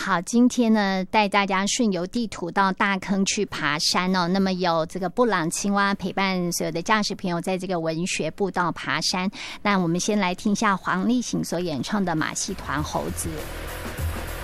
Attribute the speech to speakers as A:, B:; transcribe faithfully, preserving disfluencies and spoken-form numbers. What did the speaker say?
A: 好，今天呢带大家顺游地图到大坑去爬山哦。那么有这个布朗青蛙陪伴所有的驾驶朋友在这个文学步道爬山。那我们先来听一下黄立行所演唱的马戏团猴子。